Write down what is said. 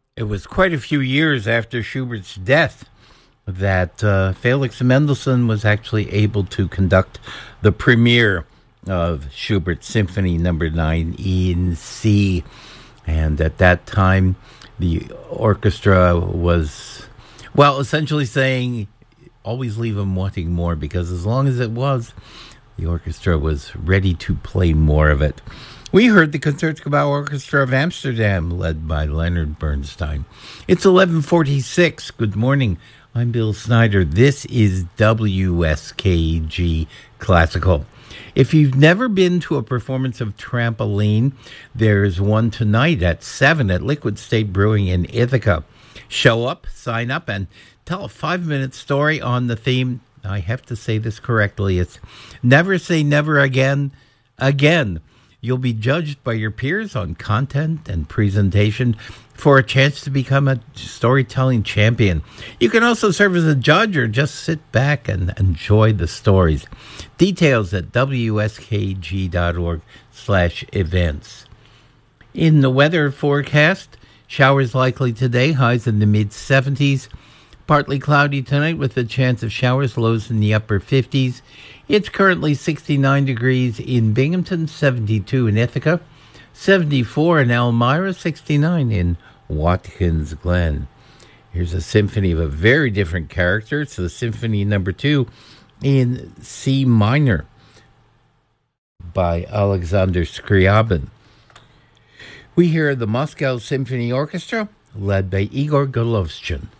It was quite a few years after Schubert's death that Felix Mendelssohn was actually able to conduct the premiere of Schubert's Symphony Number 9 in C. And at that time, the orchestra was, well, essentially saying, always leave them wanting more, because as long as it was, the orchestra was ready to play more of it. We heard the Concertgebouw Orchestra of Amsterdam, led by Leonard Bernstein. It's 11:46. Good morning. I'm Bill Snyder. This is WSKG Classical. If you've never been to a performance of Trampoline, there's one tonight at 7 at Liquid State Brewing in Ithaca. Show up, sign up, and tell a 5-minute story on the theme. I have to say this correctly. It's Never Say Never Again, Again. You'll be judged by your peers on content and presentation for a chance to become a storytelling champion. You can also serve as a judge or just sit back and enjoy the stories. Details at wskg.org/events. In the weather forecast, showers likely today, highs in the mid-70s. Partly cloudy tonight with a chance of showers, lows in the upper 50s. It's currently 69 degrees in Binghamton, 72 in Ithaca, 74 in Elmira, 69 in Watkins Glen. Here's a symphony of a very different character. It's the Symphony Number 2 in C minor by Alexander Scriabin. We hear the Moscow Symphony Orchestra, led by Igor Golovshin.